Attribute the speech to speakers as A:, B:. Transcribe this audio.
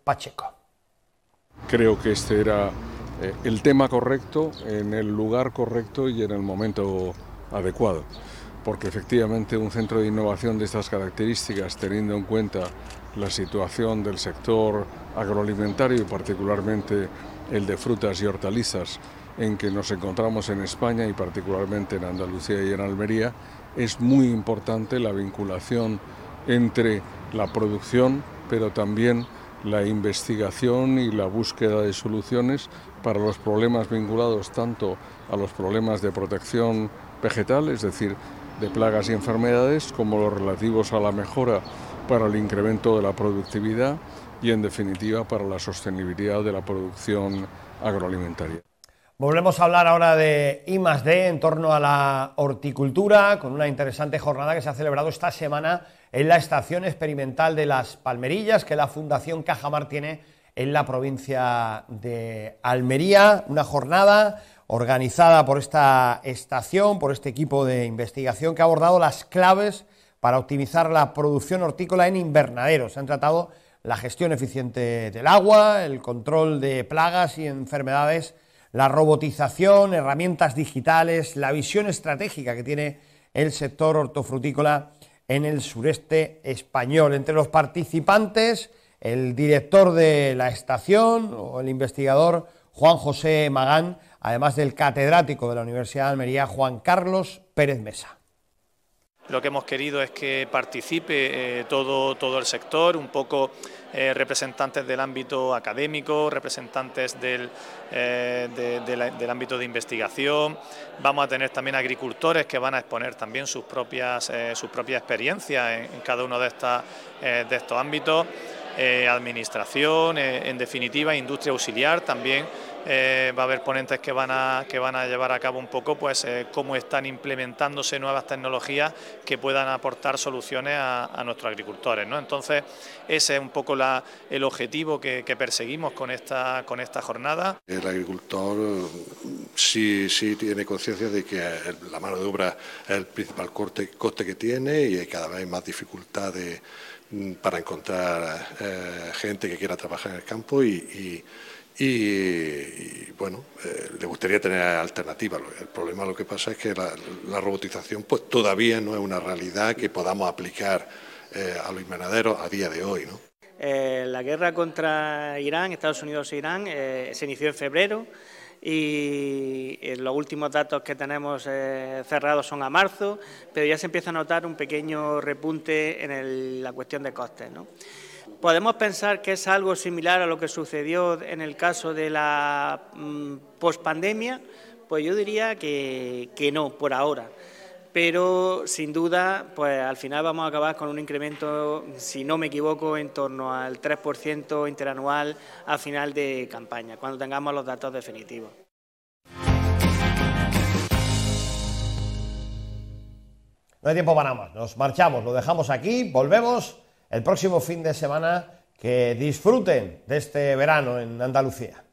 A: Pacheco.
B: Creo que este era el tema correcto, en el lugar correcto y en el momento adecuado, porque efectivamente un centro de innovación de estas características, teniendo en cuenta la situación del sector agroalimentario y particularmente el de frutas y hortalizas en que nos encontramos en España y particularmente en Andalucía y en Almería, es muy importante la vinculación entre la producción, pero también la investigación y la búsqueda de soluciones para los problemas vinculados tanto a los problemas de protección vegetal, es decir, de plagas y enfermedades, como los relativos a la mejora para el incremento de la productividad y, en definitiva, para la sostenibilidad de la producción agroalimentaria.
A: Volvemos a hablar ahora de I+D en torno a la horticultura, con una interesante jornada que se ha celebrado esta semana en la Estación Experimental de Las Palmerillas, que la Fundación Cajamar tiene en la provincia de Almería. Una jornada organizada por esta estación, por este equipo de investigación, que ha abordado las claves para optimizar la producción hortícola en invernaderos. Se han tratado la gestión eficiente del agua, el control de plagas y enfermedades, la robotización, herramientas digitales, la visión estratégica que tiene el sector hortofrutícola en el sureste español. Entre los participantes, el director de la estación o el investigador Juan José Magán, además del catedrático de la Universidad de Almería, Juan Carlos Pérez Mesa.
C: Lo que hemos querido es que participe todo el sector, un poco representantes del ámbito académico, representantes del ámbito de investigación. Vamos a tener también agricultores que van a exponer también sus propias experiencias en cada uno de estos ámbitos. Administración, en definitiva, industria auxiliar también. Va a haber ponentes que van a llevar a cabo un poco pues cómo están implementándose nuevas tecnologías que puedan aportar soluciones a nuestros agricultores, ¿no? Entonces ese es un poco el objetivo que perseguimos con esta jornada.
D: El agricultor sí tiene conciencia de que la mano de obra es el principal coste que tiene y hay cada vez más dificultades para encontrar gente que quiera trabajar en el campo y bueno, le gustaría tener alternativas. El problema, lo que pasa es que la robotización pues todavía no es una realidad que podamos aplicar a los invernaderos a día de hoy, ¿no?
E: La guerra contra Irán, Estados Unidos e Irán, se inició en febrero y los últimos datos que tenemos cerrados son a marzo, pero ya se empieza a notar un pequeño repunte en la cuestión de costes, ¿no? Podemos pensar que es algo similar a lo que sucedió en el caso de la pospandemia, pues yo diría que no, por ahora. Pero sin duda, pues al final vamos a acabar con un incremento, si no me equivoco, en torno al 3% interanual a final de campaña, cuando tengamos los datos definitivos.
A: No hay tiempo para más, nos marchamos, lo dejamos aquí, volvemos el próximo fin de semana. Que disfruten de este verano en Andalucía.